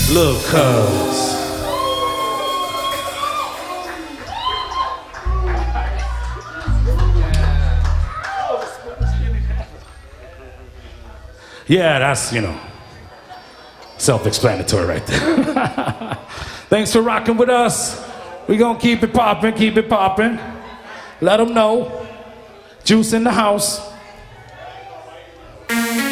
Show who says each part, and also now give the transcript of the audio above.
Speaker 1: Look, cuz. Yeah, that's, self-explanatory right there. Thanks for rocking with us. We gonna keep it popping, keep it popping. Let them know. Juice in the house.